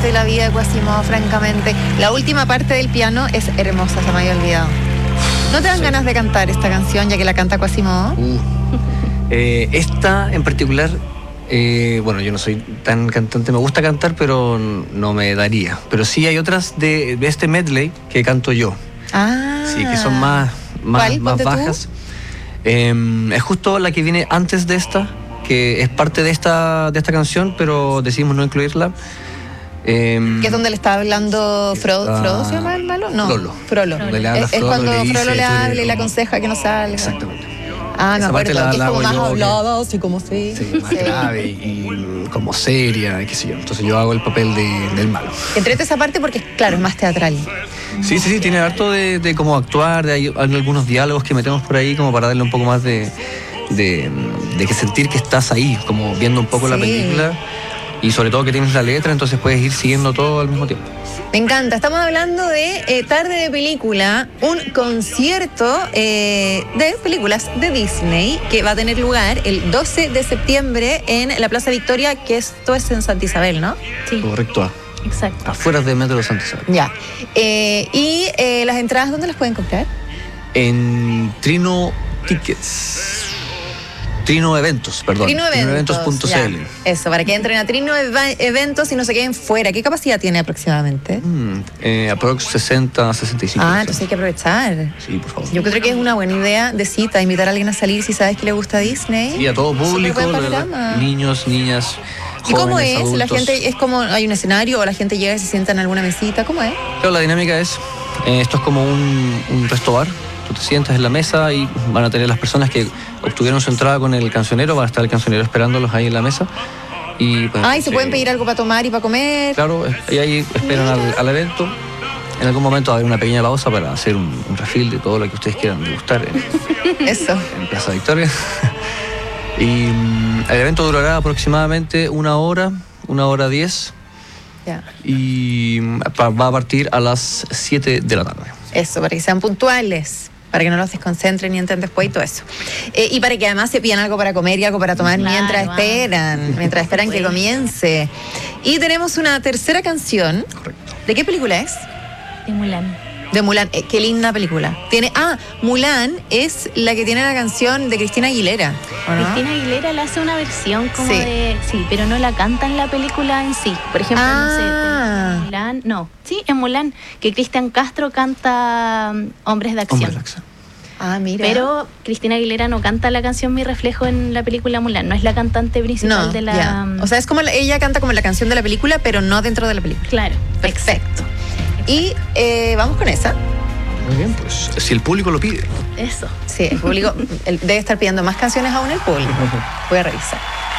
de la vida de Quasimodo, francamente. La última parte del piano es hermosa, se me había olvidado. ¿No te dan ganas de cantar esta canción, ya que la canta Quasimodo? Esta en particular, bueno, yo no soy tan cantante, me gusta cantar, pero no me daría. Pero sí hay otras de este medley que canto yo. Sí, que son más bajas. Es justo la que viene antes de esta, que es parte de esta canción, pero decidimos no incluirla. Que es donde le está hablando Frodo, ¿se llama el malo? No, Frollo. Es cuando Frollo le habla y le aconseja que no salga. Exactamente. Me acuerdo, que es como más hablada, así como sí, más grave y como seria, qué sé yo. Entonces yo hago el papel del malo. Entrete esa parte porque, claro, es más teatral. Sí, tiene harto de cómo actuar, hay algunos diálogos que metemos por ahí como para darle un poco más de que sentir que estás ahí, como viendo un poco la película. Y sobre todo que tienes la letra, entonces puedes ir siguiendo todo al mismo tiempo. Me encanta. Estamos hablando de Tarde de Película, un concierto de películas de Disney que va a tener lugar el 12 de septiembre en la Plaza Victoria, que esto es en Santa Isabel, ¿no? Sí. Correcto. Exacto. Afuera de Metro de Santa Isabel. Ya. Y las entradas, ¿dónde las pueden comprar? En Trino Tickets. Trino Eventos, perdón. Trinoeventos.cl. Eso, para que entren a Trino Eventos y no se queden fuera. ¿Qué capacidad tiene aproximadamente? Aprox 60, 65. Entonces hay que aprovechar. Sí, por favor. Yo creo que es una buena idea de cita, invitar a alguien a salir si sabes que le gusta Disney. Y a todo público, niños, niñas, jóvenes, ¿y cómo es? adultos. La gente es como, hay un escenario o la gente llega y se sienta en alguna mesita, ¿cómo es? Claro, la dinámica es, esto es como un resto bar. Tú te sientas en la mesa y van a tener las personas que obtuvieron su entrada con el cancionero, va a estar el cancionero esperándolos ahí en la mesa. Y se pueden pedir algo para tomar y para comer. Claro, y ahí esperan al evento. En algún momento va a haber una pequeña pausa para hacer un refill de todo lo que ustedes quieran degustar en Plaza Victoria. Y el evento durará aproximadamente 1 hora 10. Ya. Y va a partir a las 7 de la tarde. Eso, para que sean puntuales, para que no los desconcentren ni entren después y todo eso. Y para que además se pidan algo para comer y algo para tomar mientras esperan que comience. Y tenemos una tercera canción. Correcto. ¿De qué película es? De Mulan. De Mulan. Qué linda película. Mulan es la que tiene la canción de Cristina Aguilera, ¿o no? Cristina Aguilera le hace una versión como sí, pero no la canta en la película en sí. Por ejemplo, no sé, Mulan, no. Sí, en Mulan, que Cristian Castro canta Hombres de Acción. Mira. Pero Cristina Aguilera no canta la canción Mi Reflejo en la película Mulan, no es la cantante principal de la... Ya. O sea, es como ella canta como la canción de la película, pero no dentro de la película. Claro. Perfecto. Y vamos con esa. Muy bien, pues si el público lo pide. Eso. Sí, el público debe estar pidiendo más canciones aún el público. Voy a revisar.